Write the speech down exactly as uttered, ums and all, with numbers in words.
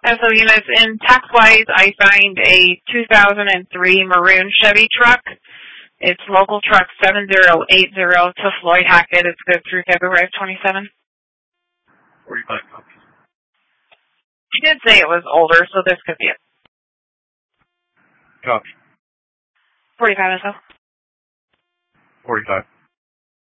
And so units in tax-wise, I find a two thousand three maroon Chevy truck. It's local truck seven zero eight zero to Floyd Hackett. It's good through February of twenty-seven. forty-five copies. She did say it was older, so this could be it. Copy. forty-five or so. forty-five.